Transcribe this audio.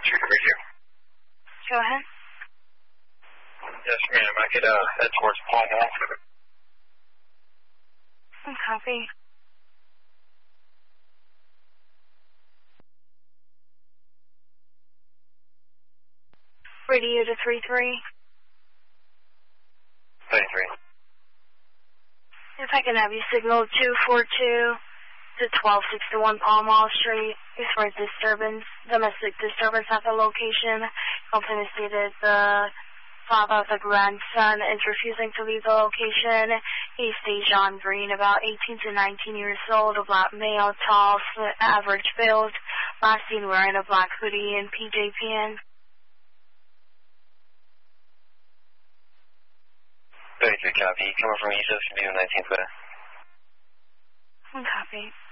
Street right here. Go ahead. Yes, ma'am. I could head towards Pall Mall. Copy. Radio to 33. 33. If I can have you signal 242 to 1261 Pall Mall Street. Express disturbance, domestic disturbance at the location. Company stated the father of the grandson is refusing to leave the location. He stays John Green, about 18 to 19 years old, a black male, tall, average build, last seen wearing a black hoodie and PJ pants. 33 copy. Coming from East, can be 19th. Copy.